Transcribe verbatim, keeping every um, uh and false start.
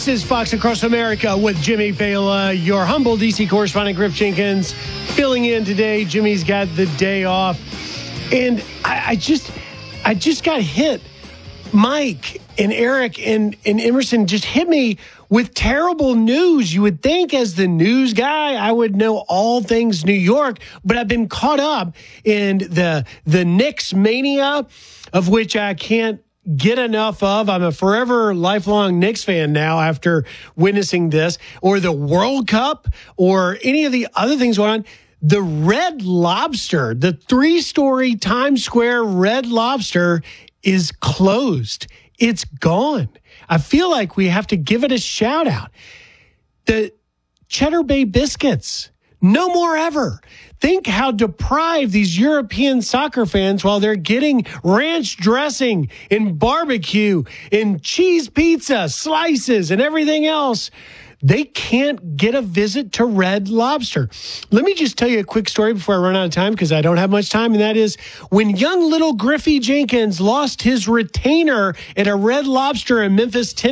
This is Fox Across America with Jimmy Fela, your humble D C correspondent, Griff Jenkins, filling in today. Jimmy's got the day off. And I, I just I just got hit. Mike and Eric and, and Emerson just hit me with terrible news. You would think as the news guy, I would know all things New York, but I've been caught up in the, the Knicks mania, of which I can't get enough of. I'm a forever lifelong Knicks fan now after witnessing this, or the World Cup, or any of the other things going on. The Red Lobster, the three-story Times Square Red Lobster, is closed. It's gone. I feel like we have to give it a shout out. The Cheddar Bay biscuits, no more ever. Think how deprived these European soccer fans, while they're getting ranch dressing and barbecue and cheese pizza slices and everything else, they can't get a visit to Red Lobster. Let me just tell you a quick story before I run out of time, because I don't have much time, and that is when young little Griffey Jenkins lost his retainer at a Red Lobster in Memphis, Tennessee.